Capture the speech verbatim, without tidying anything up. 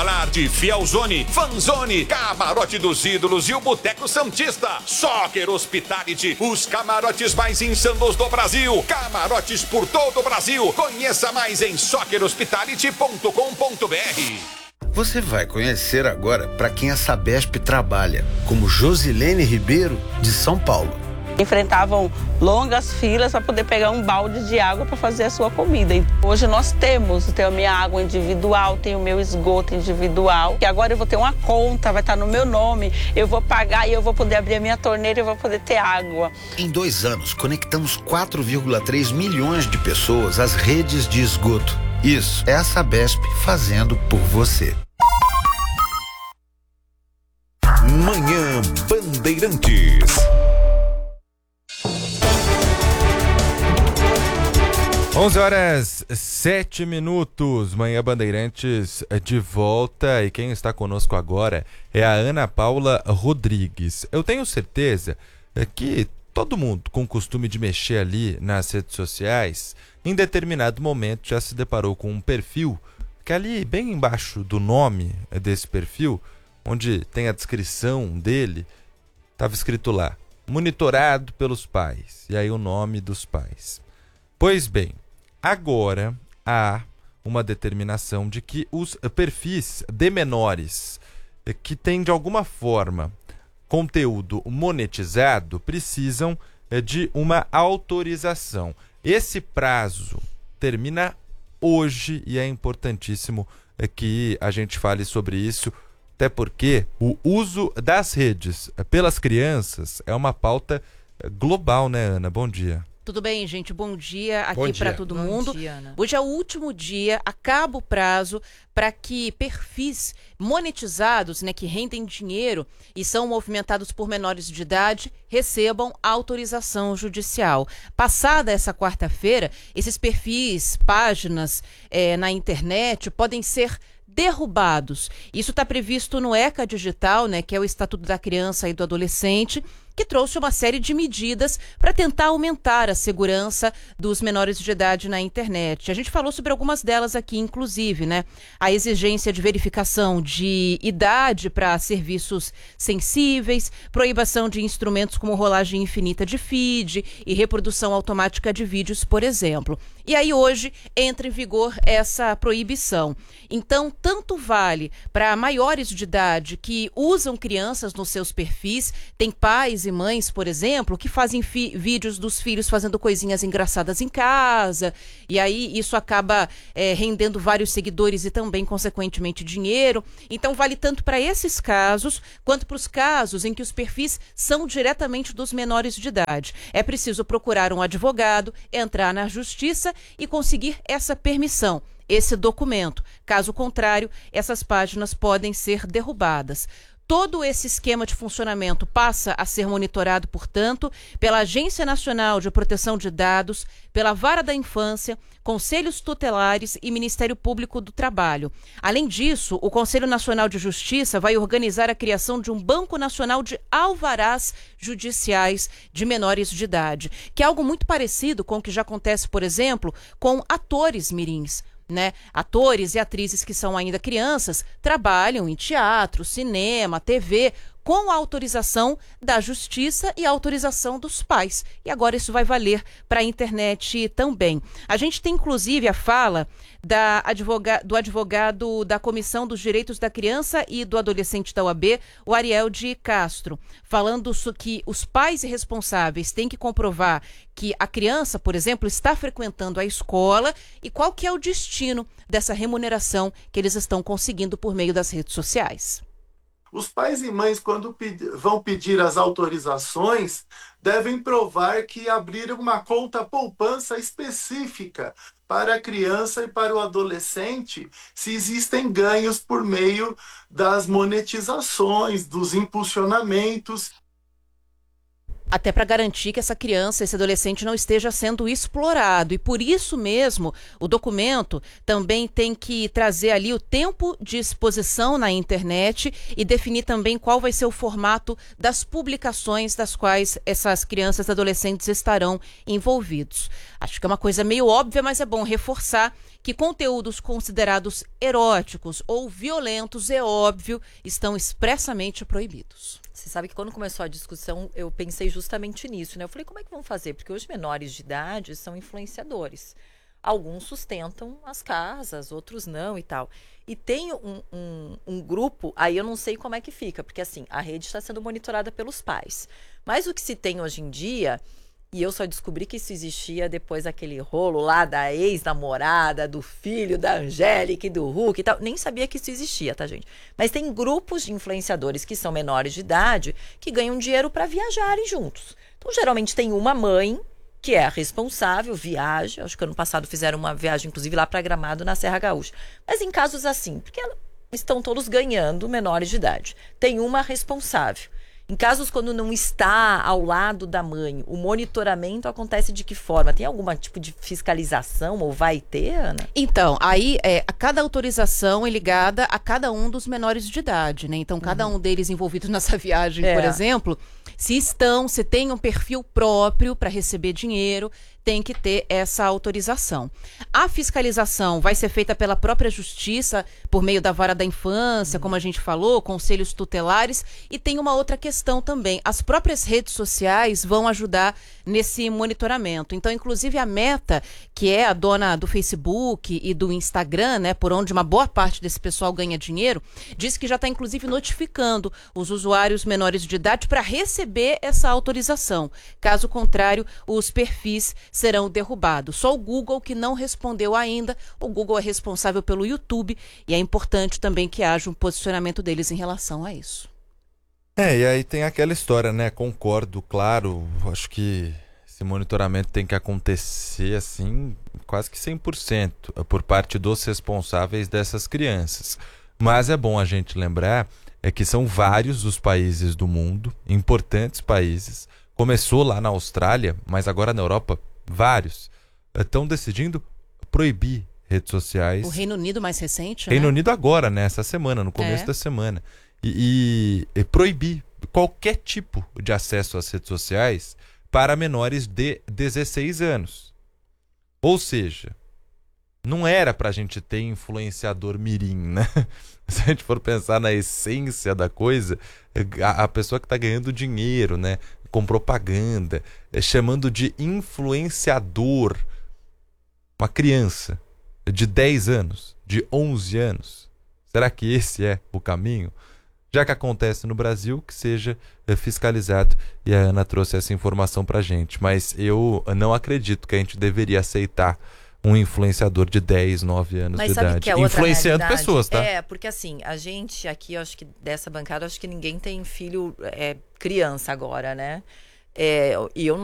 Gerard, Fielzone, Fanzone, Camarote dos Ídolos e o Boteco Santista. Soccer Hospitality, os camarotes mais insanos do Brasil. Camarotes por todo o Brasil. Conheça mais em soccer hospitality ponto com ponto b r. Você vai conhecer agora para quem a Sabesp trabalha, como Josilene Ribeiro, de São Paulo. Enfrentavam longas filas para poder pegar um balde de água para fazer a sua comida. E hoje nós temos, tenho a minha água individual, tenho o meu esgoto individual. E agora eu vou ter uma conta, vai estar no meu nome, eu vou pagar e eu vou poder abrir a minha torneira e eu vou poder ter água. Em dois anos, conectamos quatro vírgula três milhões de pessoas às redes de esgoto. Isso é a Sabesp fazendo por você. Manhã Bandeirantes. onze horas, sete minutos, Manhã Bandeirantes de volta, e quem está conosco agora é a Ana Paula Rodrigues. Eu tenho certeza que todo mundo com o costume de mexer ali nas redes sociais, em determinado momento já se deparou com um perfil que ali bem embaixo do nome desse perfil, onde tem a descrição dele, estava escrito lá, monitorado pelos pais, e aí o nome dos pais. Pois bem, agora há uma determinação de que os perfis de menores que têm de alguma forma conteúdo monetizado precisam de uma autorização. Esse prazo termina hoje e é importantíssimo que a gente fale sobre isso, até porque o uso das redes pelas crianças é uma pauta global, né, Ana? Bom dia. Tudo bem, gente? Bom dia aqui para todo Bom mundo. dia, Ana. Hoje é o último dia, acaba o prazo para que perfis monetizados, né, que rendem dinheiro e são movimentados por menores de idade, recebam autorização judicial. Passada essa quarta-feira, esses perfis, páginas é, na internet podem ser derrubados. Isso está previsto no ECA Digital, né, que é o Estatuto da Criança e do Adolescente, que trouxe uma série de medidas para tentar aumentar a segurança dos menores de idade na internet. A gente falou sobre algumas delas aqui, inclusive, né? A exigência de verificação de idade para serviços sensíveis, proibição de instrumentos como rolagem infinita de feed e reprodução automática de vídeos, por exemplo. E aí hoje entra em vigor essa proibição. Então, tanto vale para maiores de idade que usam crianças nos seus perfis, tem pais e mães, por exemplo, que fazem fi- vídeos dos filhos fazendo coisinhas engraçadas em casa, e aí isso acaba é, rendendo vários seguidores e também, consequentemente, dinheiro. Então, vale tanto para esses casos, quanto para os casos em que os perfis são diretamente dos menores de idade. É preciso procurar um advogado, entrar na justiça e conseguir essa permissão, esse documento. Caso contrário, essas páginas podem ser derrubadas. Todo esse esquema de funcionamento passa a ser monitorado, portanto, pela Agência Nacional de Proteção de Dados, pela Vara da Infância, Conselhos Tutelares e Ministério Público do Trabalho. Além disso, o Conselho Nacional de Justiça vai organizar a criação de um Banco Nacional de Alvarás Judiciais de Menores de Idade, que é algo muito parecido com o que já acontece, por exemplo, com atores mirins. Né? Atores e atrizes que são ainda crianças trabalham em teatro, cinema, T V, com a autorização da justiça e a autorização dos pais. E agora isso vai valer para a internet também. A gente tem inclusive a fala da advoga- do advogado da Comissão dos Direitos da Criança e do Adolescente da O A B, o Ariel de Castro, falando que os pais responsáveis têm que comprovar que a criança, por exemplo, está frequentando a escola e qual que é o destino dessa remuneração que eles estão conseguindo por meio das redes sociais. Os pais e mães, quando pedi- vão pedir as autorizações, devem provar que abriram uma conta poupança específica para a criança e para o adolescente, se existem ganhos por meio das monetizações, dos impulsionamentos. Até para garantir que essa criança, esse adolescente não esteja sendo explorado. E por isso mesmo, o documento também tem que trazer ali o tempo de exposição na internet e definir também qual vai ser o formato das publicações das quais essas crianças e adolescentes estarão envolvidos. Acho que é uma coisa meio óbvia, mas é bom reforçar que conteúdos considerados eróticos ou violentos, é óbvio, estão expressamente proibidos. Você sabe que quando começou a discussão, eu pensei justamente nisso, né? Eu falei, como é que vão fazer? Porque hoje menores de idade são influenciadores. Alguns sustentam as casas, outros não e tal. E tem um, um, um grupo, aí eu não sei como é que fica, porque assim, a rede está sendo monitorada pelos pais. Mas o que se tem hoje em dia, e eu só descobri que isso existia depois daquele rolo lá da ex-namorada, do filho da Angélica e do Hulk e tal. Nem sabia que isso existia, tá, gente? Mas tem grupos de influenciadores que são menores de idade que ganham dinheiro para viajarem juntos. Então, geralmente tem uma mãe que é a responsável, viaja. Acho que ano passado fizeram uma viagem, inclusive, lá para Gramado, na Serra Gaúcha. Mas em casos assim, porque estão todos ganhando, menores de idade. Tem uma responsável. Em casos quando não está ao lado da mãe, o monitoramento acontece de que forma? Tem algum tipo de fiscalização ou vai ter, Ana? Então, aí é, a cada autorização é ligada a cada um dos menores de idade, né? Então, cada uhum. um deles envolvidos nessa viagem, é. por exemplo, se estão, se tem um perfil próprio para receber dinheiro, tem que ter essa autorização. A fiscalização vai ser feita pela própria Justiça, por meio da Vara da Infância, uhum. como a gente falou, conselhos tutelares, e tem uma outra questão também. As próprias redes sociais vão ajudar nesse monitoramento. Então, inclusive, a Meta, que é a dona do Facebook e do Instagram, né, por onde uma boa parte desse pessoal ganha dinheiro, diz que já está, inclusive, notificando os usuários menores de idade para receber essa autorização. Caso contrário, os perfis serão derrubados. Só o Google que não respondeu ainda. O Google é responsável pelo YouTube e é importante também que haja um posicionamento deles em relação a isso. É, e aí tem aquela história, né? Concordo, claro. Acho que esse monitoramento tem que acontecer assim, quase que cem por cento por parte dos responsáveis dessas crianças. Mas é bom a gente lembrar é que são vários os países do mundo, importantes países. Começou lá na Austrália, mas agora na Europa, vários estão decidindo proibir redes sociais. O Reino Unido mais recente, Reino né? Unido agora, né? Essa semana, no começo é. da semana. E, e, e proibir qualquer tipo de acesso às redes sociais para menores de dezesseis anos. Ou seja, não era pra gente ter influenciador mirim, né? Se a gente for pensar na essência da coisa, a, a pessoa que está ganhando dinheiro, né? Com propaganda, é, chamando de influenciador uma criança de dez anos, de onze anos. Será que esse é o caminho? Já que acontece no Brasil, que seja é, fiscalizado. E a Ana trouxe essa informação pra gente. Mas eu não acredito que a gente deveria aceitar um influenciador de dez, nove anos Mas de sabe idade. Que é outra influenciando realidade? pessoas, tá? É, porque assim, a gente aqui, eu acho que dessa bancada, acho que ninguém tem filho é, criança agora, né? É, e eu